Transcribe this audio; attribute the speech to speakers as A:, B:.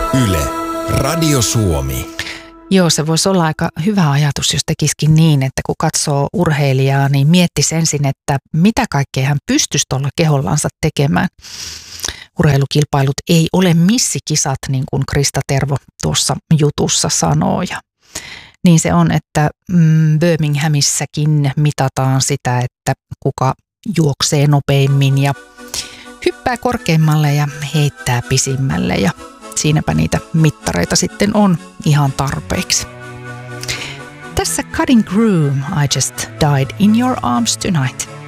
A: Yle, Radio Suomi.
B: Joo, se voisi olla aika hyvä ajatus, jos tekisikin niin, että kun katsoo urheilijaa, niin miettisi ensin, että mitä kaikkea hän pystyisi tuolla kehollansa tekemään. Urheilukilpailut ei ole missikisat, niin kuin Krista Tervo tuossa jutussa sanoo. Ja niin se on, että Birminghamissäkin mitataan sitä, että kuka juoksee nopeimmin ja hyppää korkeimmalle ja heittää pisimmälle ja siinäpä niitä mittareita sitten on ihan tarpeeksi. Tässä Cutting Groom, I Just Died in Your Arms Tonight.